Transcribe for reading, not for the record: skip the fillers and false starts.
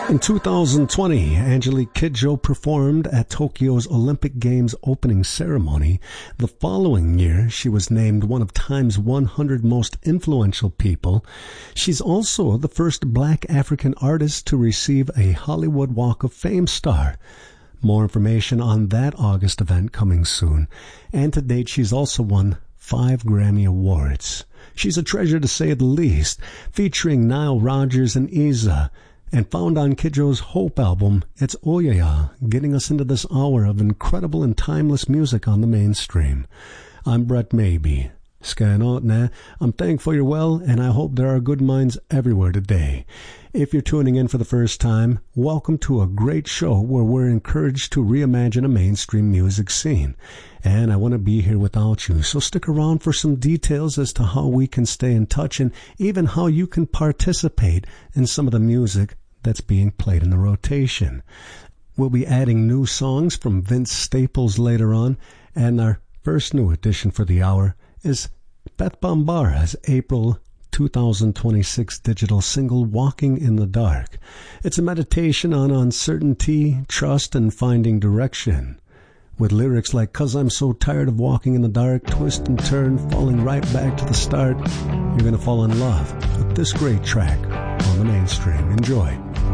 In 2020, Angelique Kidjo performed at Tokyo's Olympic Games opening ceremony. The following year, she was named one of Time's 100 most influential people. She's also the first Black African artist to receive a Hollywood Walk of Fame star. More information on that August event coming soon. And to date, she's also won 5 Grammy Awards. She's a treasure to say the least, featuring Nile Rodgers and Iza. And found on Kidjo's Hope album, it's Oyaya, getting us into this hour of incredible and timeless music on the mainstream. I'm Brett Maybe. Scanotne, I'm thankful you're well, and I hope there are good minds everywhere today. If you're tuning in for the first time, welcome to a great show where we're encouraged to reimagine a mainstream music scene. And I want to be here without you, so stick around for some details as to how we can stay in touch and even how you can participate in some of the music that's being played in the rotation. We'll be adding new songs from Vince Staples later on, and our first new addition for the hour is Beth Bambara's April 2026 digital single, Walking in the Dark. It's a meditation on uncertainty, trust, and finding direction. With lyrics like, "'Cause I'm so tired of walking in the dark, twist and turn, falling right back to the start," you're going to fall in love with this great track on the mainstream. Enjoy.